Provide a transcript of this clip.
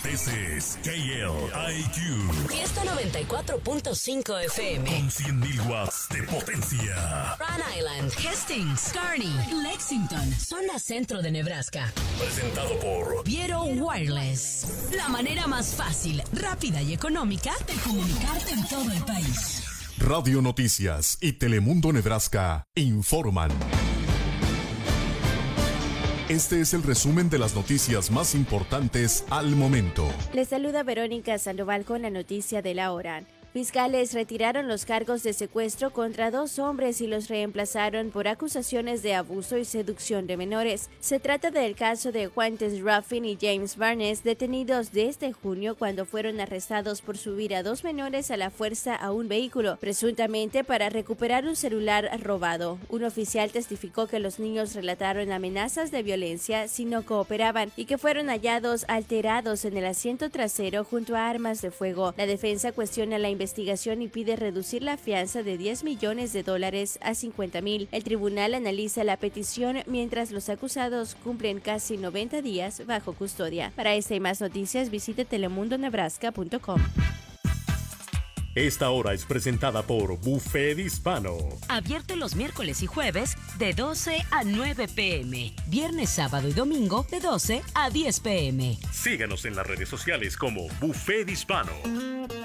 This is KLIQ. Fiesta 94.5 FM. Con 100.000 watts de potencia. Rhode Island, Hastings, Kearney, Lexington, zona centro de Nebraska. Presentado por Viero Wireless. La manera más fácil, rápida y económica de comunicarte en todo el país. Radio Noticias y Telemundo Nebraska informan. Este es el resumen de las noticias más importantes al momento. Les saluda Verónica Sandoval con la noticia de la hora. Fiscales retiraron los cargos de secuestro contra 2 hombres y los reemplazaron por acusaciones de abuso y seducción de menores. Se trata del caso de Juantes Ruffin y James Barnes, detenidos desde junio cuando fueron arrestados por subir a 2 menores a la fuerza a un vehículo, presuntamente para recuperar un celular robado. Un oficial testificó que los niños relataron amenazas de violencia si no cooperaban y que fueron hallados alterados en el asiento trasero junto a armas de fuego. La defensa cuestiona la investigación y pide reducir la fianza de $10 millones a 50,000. El tribunal analiza la petición mientras los acusados cumplen casi 90 días bajo custodia. Para esta y más noticias visite telemundonebraska.com. Esta hora es presentada por Buffet Hispano. Abierto los miércoles y jueves de 12 a 9 p.m. Viernes, sábado y domingo de 12 a 10 p.m. Síganos en las redes sociales como Buffet Hispano.